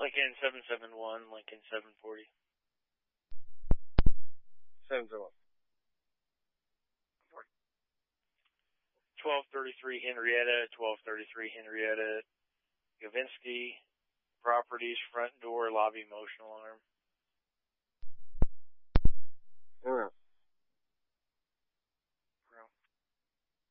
Lincoln 771, Lincoln 740. 701. 1233 Henrietta, 1233 Henrietta. Gavinsky Properties, front door, lobby motion alarm.